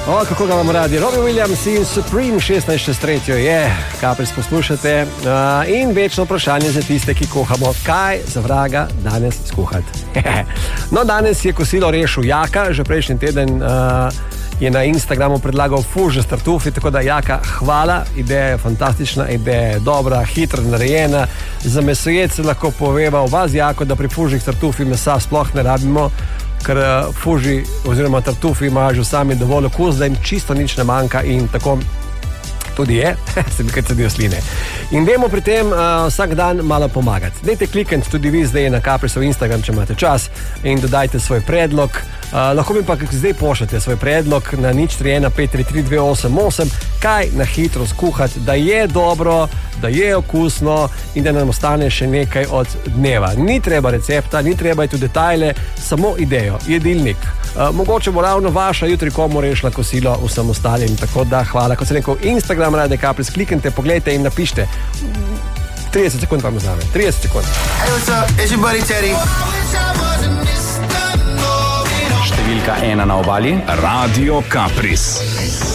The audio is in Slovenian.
Kako ga vam radi? Robbie Williams in Supreme 16:03 je, Kapris poslušate. In večno vprašanje za tiste, ki kuhamo. Kaj za vraga danes skuhati? No, danes je kosilo rešil Jaka, že prejšnji teden je na Instagramu predlagal fuže s tartufi, tako da Jaka, hvala, ideja je fantastična, ideja je dobra, hitro narejena. Za mesojece lahko poveva oba z Jako, da pri fužih tartufi mesa sploh ne rabimo, ker fuži oziroma tartufi imajo že sami dovolj okus, da jim čisto nič ne manjka in tako tudi je, se mi kaj cedijo sline. In dajmo pri tem vsak dan malo pomagati. Dajte klikniti tudi vi zdaj na Kaprisov Instagram, če imate čas, in dodajte svoj predlog. Lahko mi pa zdaj pošljete svoj predlog na 031-533-288, kaj na hitro skuhati, da je dobro, da je okusno in da nam ostane še nekaj od dneva. Ni treba recepta, ni treba iti v detajle, samo idejo, jedilnik. Mogoče bo ravno vaša jutri komu rešila kosilo vsem ostalim, tako da hvala. Kot sem rekel, Instagram Radio Kapris, kliknite, pogledajte in napište. 30 sekund vam vzame, 30 sekund. Hey, what's up? It's your buddy Teddy. Številka 1 na obali, Radio Kapris.